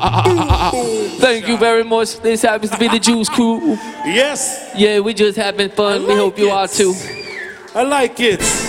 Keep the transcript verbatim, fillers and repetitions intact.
ah, ah, ah, ah. Thank you very much. This happens to be the Juice Crew. Yes. Yeah, we just having fun. We like hope you it. are too. I like it.